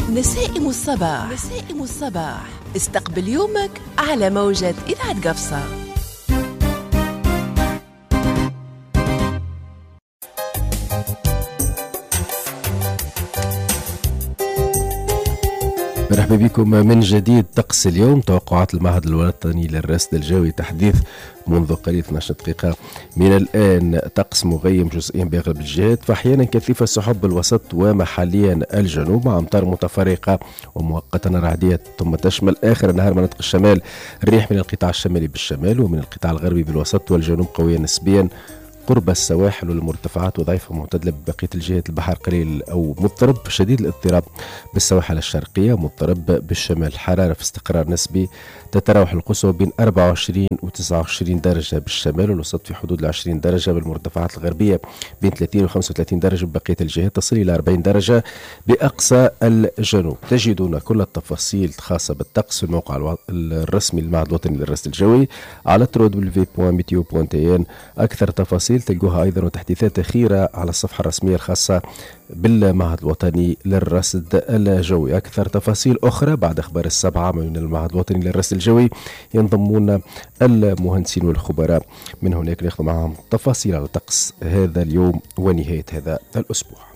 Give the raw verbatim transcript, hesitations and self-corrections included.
نسائم الصباح. نسائم الصباح استقبل يومك على موجة إذاعة قفصة. مرحبا بكم من جديد. طقس اليوم توقعات المعهد الوطني للرصد الجوي تحديث منذ قليل اثنتي عشرة دقيقة من الآن. طقس مغيم جزئيا بأغلب الجهات، فأحيانا كثيفة السحب بالوسط ومحليا الجنوب مع أمطار متفرقة ومؤقتا رعدية، ثم تشمل آخر النهار مناطق الشمال. الريح من القطاع الشمالي بالشمال ومن القطاع الغربي بالوسط والجنوب قوية نسبيا قرب السواحل والمرتفعات، وضعيفة معتدلة ببقية الجهات. البحر قليل أو مضطرب شديد الاضطراب بالسواحل الشرقية، مضطرب بالشمال. حرارة في استقرار نسبي تتراوح القصوى بين أربعة وعشرين و تسعة وعشرين درجة بالشمال، والوسط في حدود عشرين درجة بالمرتفعات الغربية، بين ثلاثين و خمسة وثلاثين درجة ببقية الجهات، تصل إلى أربعين درجة بأقصى الجنوب. تجدون كل التفاصيل الخاصة بالطقس في الموقع الرسمي للمعهد الوطني للرصد الجوي على دبليو دبليو دبليو دوت ميتيو دوت ان. أكثر تفاصيل تلقوها أيضا وتحديثات أخيرة على الصفحة الرسمية الخاصة بالمعهد الوطني للرصد الجوي. أكثر تفاصيل أخرى بعد أخبار السبعة من المعهد الوطني للرصد الجوي ينضمون المهندسين والخبراء من هناك ناخذ معهم تفاصيل على طقس هذا اليوم ونهاية هذا الأسبوع.